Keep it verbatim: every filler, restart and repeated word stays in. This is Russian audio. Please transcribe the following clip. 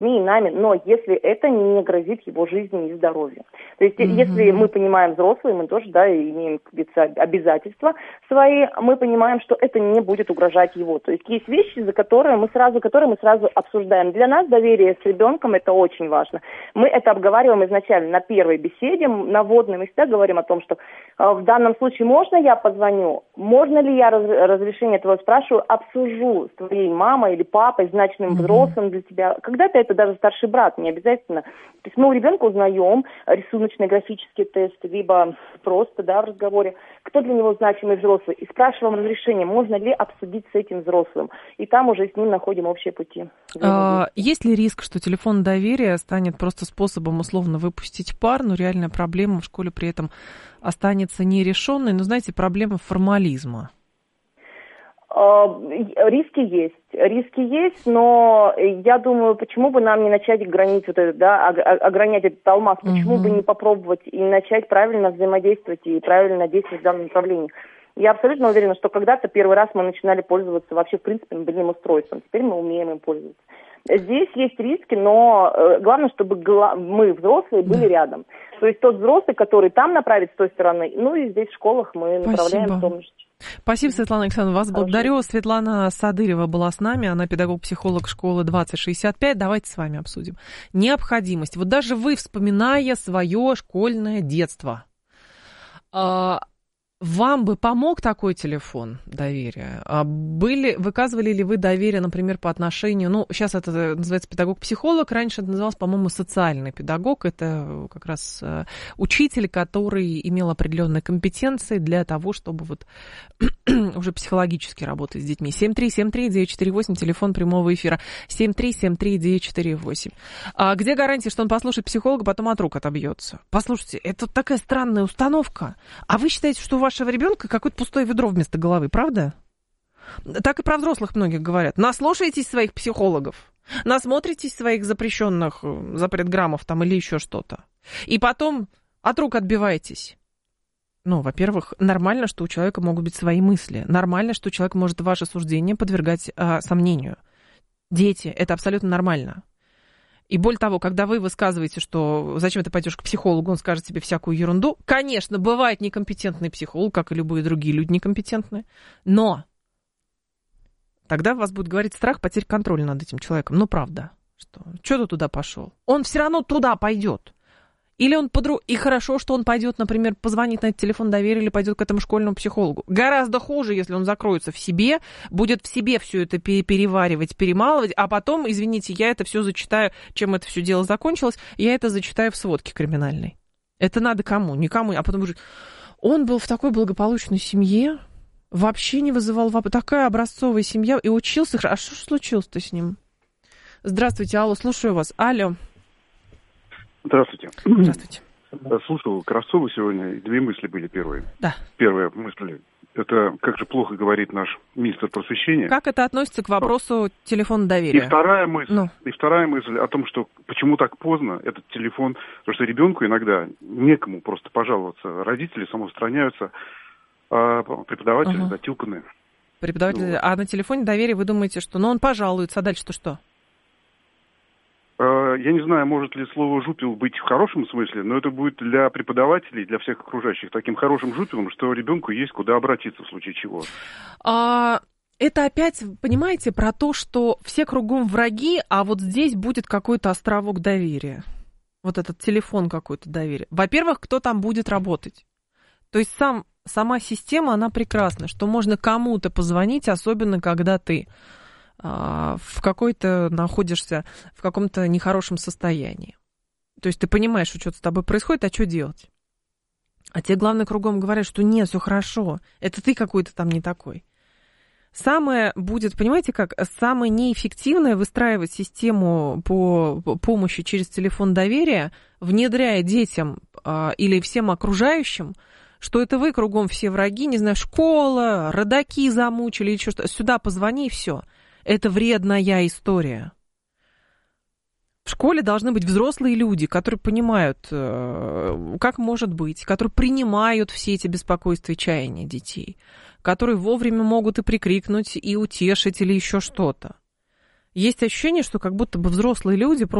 и нами, но если это не грозит его жизни и здоровью. То есть, mm-hmm. если мы понимаем взрослые, мы тоже, да, имеем обязательства свои, мы понимаем, что это не будет угрожать его. То есть, есть вещи, за которые мы сразу, которые мы сразу обсуждаем. Для нас доверие с ребенком это очень важно. Мы это обговариваем изначально на первой беседе, на вводной мы всегда говорим о том, что э, в данном случае можно я позвоню, можно ли я раз, разрешение твое спрашиваю, обсужу с твоей мамой или папой, значимым mm-hmm. взрослым для тебя. Когда-то это даже старший брат, не обязательно. То есть мы у ребенка узнаем рисуночный графический тест, либо просто, да, в разговоре, кто для него значимый взрослый, и спрашиваем разрешение, можно ли обсудить с этим взрослым. И там уже с ним находим общие пути. А, есть ли риск, что телефон доверия станет просто способом условно выпустить пар, но реальная проблема в школе при этом останется нерешенной? Ну, знаете, проблема формализма. Риски есть. Риски есть, но я думаю, почему бы нам не начать гранить вот это, да, огранять этот алмаз, почему uh-huh. бы не попробовать и начать правильно взаимодействовать и правильно действовать в данном направлении. Я абсолютно уверена, что когда-то первый раз мы начинали пользоваться вообще, в принципе, мобильным устройством. Теперь мы умеем им пользоваться. Здесь есть риски, но э, главное, чтобы гла- мы, взрослые, были да. рядом. То есть тот взрослый, который там направит с той стороны, ну и здесь в школах мы направляем в том же. Спасибо, Светлана Александровна, вас Хорошо. благодарю. Светлана Садырева была с нами, она педагог-психолог школы двадцать шестьдесят пять. Давайте с вами обсудим. Необходимость. Вот даже вы, вспоминая свое школьное детство, вам бы помог такой телефон доверия? Были, выказывали ли вы доверие, например, по отношению, ну, сейчас это называется педагог-психолог, раньше это называлось, по-моему, социальный педагог, это как раз учитель, который имел определенные компетенции для того, чтобы вот уже психологически работать с детьми. семь три семь три девять четыре восемь, телефон прямого эфира, семь три семь три девять четыре восемь. А где гарантия, что он послушает психолога, потом от рук отобьется? Послушайте, это такая странная установка. А вы считаете, что у вашего ребенка какое-то пустое ведро вместо головы, правда? Так и про взрослых многих говорят. Наслушайтесь своих психологов, насмотритесь своих запрещенных запретграммов там или еще что-то. И потом от рук отбивайтесь. Ну, во-первых, нормально, что у человека могут быть свои мысли. Нормально, что человек может ваше суждение подвергать а, сомнению. Дети, это абсолютно нормально. И более того, когда вы высказываете, что зачем ты пойдешь к психологу, он скажет тебе всякую ерунду. Конечно, бывает некомпетентный психолог, как и любые другие люди некомпетентные, но тогда у вас будет говорить страх потери контроля над этим человеком. Ну, правда, что, что ты туда пошел? Он все равно туда пойдет. Или он подру... И хорошо, что он пойдет, например, позвонит на этот телефон доверия или пойдет к этому школьному психологу. Гораздо хуже, если он закроется в себе, будет в себе все это переваривать, перемалывать, а потом, извините, я это все зачитаю, чем это все дело закончилось, я это зачитаю в сводке криминальной. Это надо кому? Никому. А потом уже... Он был в такой благополучной семье, вообще не вызывал вопросов. Такая образцовая семья, и учился. А что же случилось-то с ним? Здравствуйте, алло, слушаю вас. Алло. Здравствуйте. Здравствуйте. Слушал Кравцову сегодня, и две мысли были первые. Да. Первая мысль, это как же плохо говорит наш министр просвещения. Как это относится к вопросу телефона доверия? И вторая мысль, ну. и вторая мысль о том, что почему так поздно этот телефон, потому что ребенку иногда некому просто пожаловаться. Родители самоустраняются, а преподаватели uh-huh. затюканы. Преподаватели, вот. А на телефоне доверия вы думаете, что ну он пожалуется, а дальше-то что? Я не знаю, может ли слово «жупил» быть в хорошем смысле, но это будет для преподавателей, для всех окружающих таким хорошим жупилом, что ребенку есть куда обратиться в случае чего. А, это опять, понимаете, про то, что все кругом враги, а вот здесь будет какой-то островок доверия. Вот этот телефон какой-то доверия. Во-первых, кто там будет работать? То есть сам, сама система, она прекрасна, что можно кому-то позвонить, особенно когда ты... в какой-то находишься в каком-то нехорошем состоянии. То есть ты понимаешь, что что-то с тобой происходит, а что делать? А тебе, главное, кругом говорят, что нет, все хорошо, это ты какой-то там не такой. Самое будет, понимаете как, самое неэффективное выстраивать систему по помощи через телефон доверия, внедряя детям а, или всем окружающим, что это вы кругом все враги, не знаю, школа, родаки замучили или что-то, сюда позвони и все. Это вредная история. В школе должны быть взрослые люди, которые понимают, как может быть, которые принимают все эти беспокойства и чаяния детей, которые вовремя могут и прикрикнуть, и утешить, или еще что-то. есть ощущение, что как будто бы взрослые люди